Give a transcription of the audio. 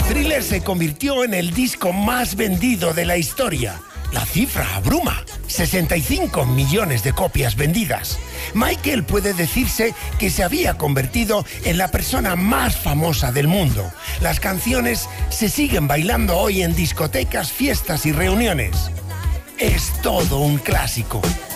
Thriller se convirtió en el disco más vendido de la historia. La cifra abruma. 65 millones de copias vendidas. Michael puede decirse que se había convertido en la persona más famosa del mundo. Las canciones se siguen bailando hoy en discotecas, fiestas y reuniones. Es todo un clásico.